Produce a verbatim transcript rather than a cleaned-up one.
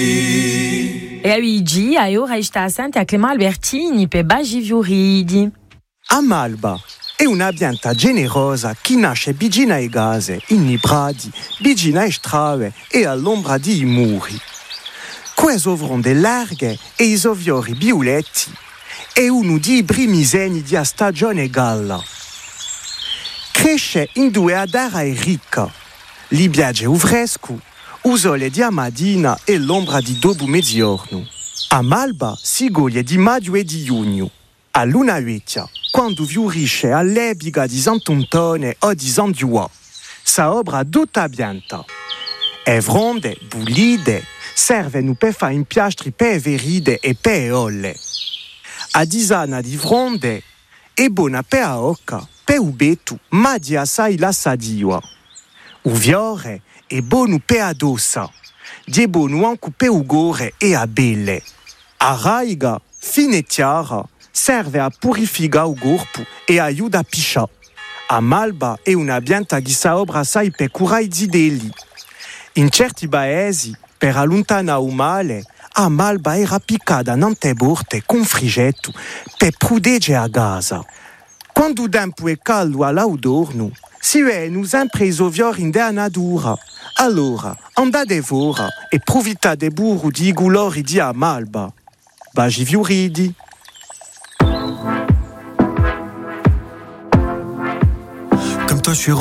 E a Luigi, a ora sta assente a Clément Albertini per Bagi Viuridi. Amalba è una pianta generosa che nasce vicino ai case, in prati, vicino ai strade e all'ombra di muri. Queste fronde larghe e i suoi fiori violetti è uno dei primi segni di stagione galla. Cresce in due adare ricca, li piace il fresco, il sole di mattina e l'ombra di dopo mezzogiorno. Amalba si goglie di maggio e di giugno. A luna vecchia, quando fiorisce all'epica di Sant'Antone o di San Giua, sa obra tutta pianta. È fronde, pulite, servono per fare impiastri per veride e per olle. A disana di fronde è buona per la occa, per il betto, ma di assai la sadia. Il fiore è buono per la dossa, di è buono anche per il gore e la belle. A raiga, fine e chiara, serve a purificare il corpo e aiuta a pisciare. Amalba è una pianta che sa obra assai per curare i deli. In certi paesi, per allontanare il male, Amalba era piccata nante borte con frigetto per proteggere a casa. Quando il tempo è caldo all'autunno, si vedono sempre i fiori della natura. Allora, andate fuori e approfittate pure di colori di Amalba. Bagi Viuridi. Comme toi, je suis